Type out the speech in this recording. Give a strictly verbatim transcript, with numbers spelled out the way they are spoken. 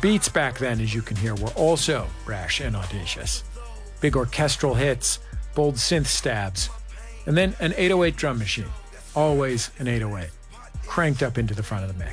beats back then, as you can hear, were also brash and audacious. Big orchestral hits, bold synth stabs, and then an eight oh eight drum machine, always an eight oh eight, cranked up into the front of the mix.